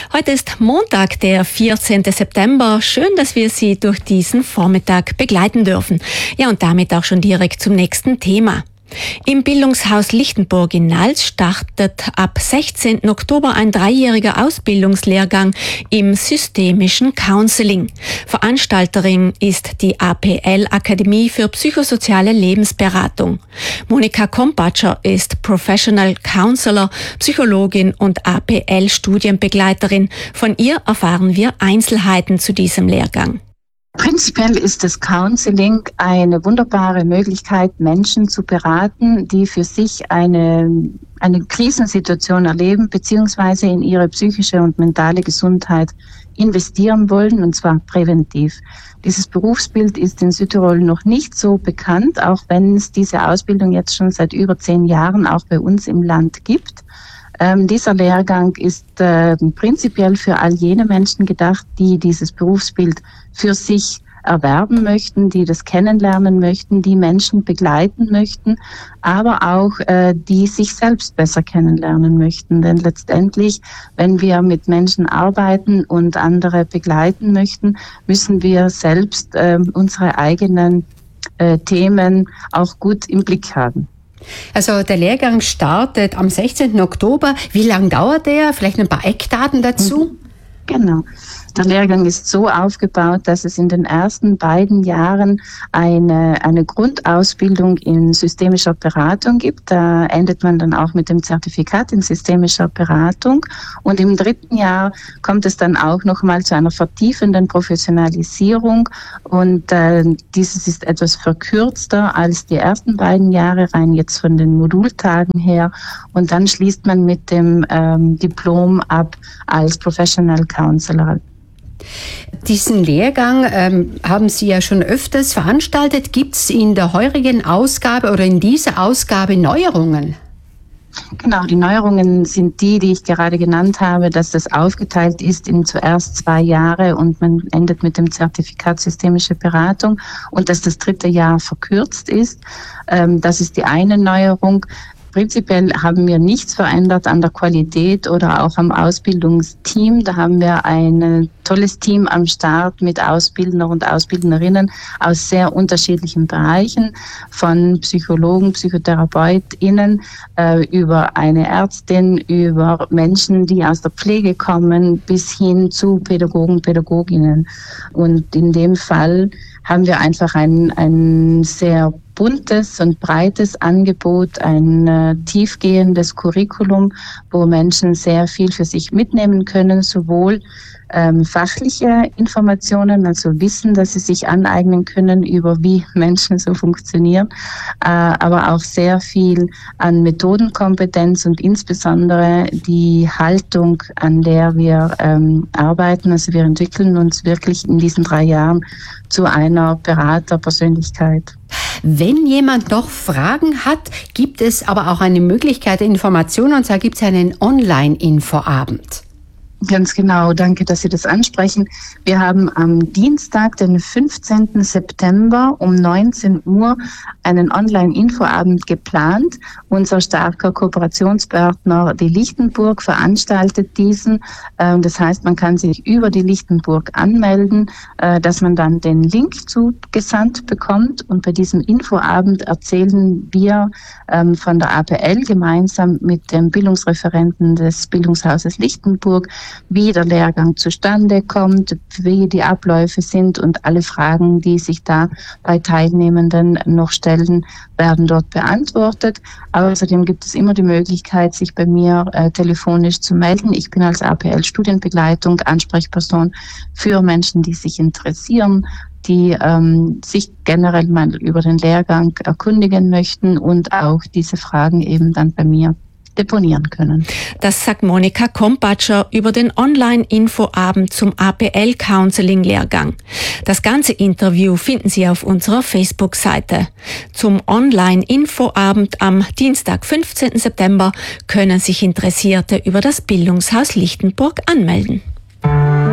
Heute ist Montag, der 14. September. Schön, dass wir Sie durch diesen Vormittag begleiten dürfen. Ja, und damit auch schon direkt zum nächsten Thema. Im Bildungshaus Lichtenburg in Nals startet ab 16. Oktober ein 3-jähriger Ausbildungslehrgang im systemischen Counseling. Veranstalterin ist die APL Akademie für psychosoziale Lebensberatung. Monika Kompatscher ist Professional Counselor, Psychologin und APL Studienbegleiterin. Von ihr erfahren wir Einzelheiten zu diesem Lehrgang. Prinzipiell ist das Counseling eine wunderbare Möglichkeit, Menschen zu beraten, die für sich eine Krisensituation erleben, beziehungsweise in ihre psychische und mentale Gesundheit investieren wollen, und zwar präventiv. Dieses Berufsbild ist in Südtirol noch nicht so bekannt, auch wenn es diese Ausbildung jetzt schon seit über 10 Jahren auch bei uns im Land gibt. Dieser Lehrgang ist prinzipiell für all jene Menschen gedacht, die dieses Berufsbild für sich erwerben möchten, die das kennenlernen möchten, die Menschen begleiten möchten, aber auch die sich selbst besser kennenlernen möchten. Denn letztendlich, wenn wir mit Menschen arbeiten und andere begleiten möchten, müssen wir selbst unsere eigenen Themen auch gut im Blick haben. Also der Lehrgang startet am 16. Oktober. Wie lange dauert der? Vielleicht ein paar Eckdaten dazu? Genau. Der Lehrgang ist so aufgebaut, dass es in den ersten beiden Jahren eine Grundausbildung in systemischer Beratung gibt. Da endet man dann auch mit dem Zertifikat in systemischer Beratung. Und im 3. Jahr kommt es dann auch nochmal zu einer vertiefenden Professionalisierung. Und dieses ist etwas verkürzter als die ersten beiden Jahre, rein jetzt von den Modultagen her. Und dann schließt man mit dem Diplom ab als Professional Counselor. Diesen Lehrgang haben Sie ja schon öfters veranstaltet. Gibt es in der heurigen Ausgabe oder in dieser Ausgabe Neuerungen? Genau, die Neuerungen sind die ich gerade genannt habe, dass das aufgeteilt ist in zuerst 2 Jahre und man endet mit dem Zertifikat systemische Beratung und dass das 3. Jahr verkürzt ist. Das ist die eine Neuerung. Prinzipiell haben wir nichts verändert an der Qualität oder auch am Ausbildungsteam. Da haben wir ein tolles Team am Start mit Ausbildner und Ausbildnerinnen aus sehr unterschiedlichen Bereichen, von Psychologen, PsychotherapeutInnen, über eine Ärztin, über Menschen, die aus der Pflege kommen, bis hin zu Pädagogen, Pädagoginnen. Und in dem Fall haben wir einfach ein sehr buntes und breites Angebot, ein tiefgehendes Curriculum, wo Menschen sehr viel für sich mitnehmen können, sowohl fachliche Informationen, also Wissen, dass sie sich aneignen können über wie Menschen so funktionieren, aber auch sehr viel an Methodenkompetenz und insbesondere die Haltung, an der wir arbeiten. Also wir entwickeln uns wirklich in diesen 3 Jahren zu einer Beraterpersönlichkeit. Wenn jemand noch Fragen hat, gibt es aber auch eine Möglichkeit der Information, und zwar gibt es einen Online-Infoabend. Ganz genau, danke, dass Sie das ansprechen. Wir haben am Dienstag, den 15. September um 19 Uhr einen Online-Infoabend geplant. Unser starker Kooperationspartner, die Lichtenburg, veranstaltet diesen. Das heißt, man kann sich über die Lichtenburg anmelden, dass man dann den Link zugesandt bekommt. Und bei diesem Infoabend erzählen wir von der APL gemeinsam mit dem Bildungsreferenten des Bildungshauses Lichtenburg, wie der Lehrgang zustande kommt, wie die Abläufe sind, und alle Fragen, die sich da bei Teilnehmenden noch stellen, werden dort beantwortet. Außerdem gibt es immer die Möglichkeit, sich bei mir telefonisch zu melden. Ich bin als APL Studienbegleitung Ansprechperson für Menschen, die sich interessieren, die sich generell mal über den Lehrgang erkundigen möchten und auch diese Fragen eben dann bei mir deponieren können. Das sagt Monika Kompatscher über den Online-Infoabend zum APL-Counseling-Lehrgang. Das ganze Interview finden Sie auf unserer Facebook-Seite. Zum Online-Infoabend am Dienstag, 15. September, können sich Interessierte über das Bildungshaus Lichtenburg anmelden.